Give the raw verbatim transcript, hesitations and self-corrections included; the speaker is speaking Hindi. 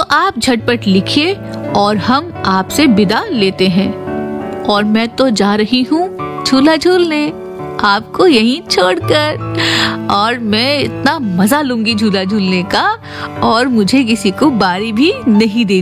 आप झटपट लिखिए और हम आपसे विदा लेते हैं। और मैं तो जा रही हूँ झूला झूलने, आपको यहीं छोड़कर। और मैं इतना मजा लूंगी झूला झूलने का, और मुझे किसी को बारी भी नहीं देनी।